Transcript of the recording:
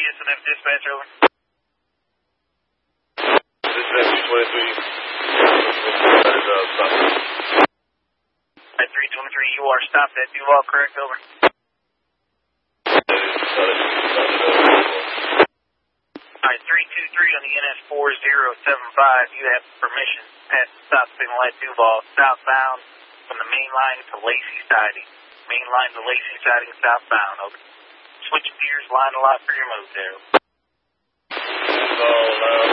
BSNF dispatch, over. Dispatch 23. 323, you are stopped at Duval, correct, over? Alright, 323 on the NS 4075, you have permission at stop signal at Duval, southbound from the main line to Lacey Siding. Main line to Lacey Siding, southbound, over. Switch gears, line a lot for your move there. Duval,